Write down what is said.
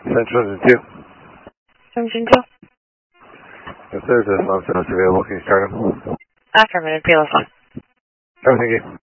Central 2. 702? Yes, sir. This is available. Can you start him? Affirmative, PLS1. Oh, thank you.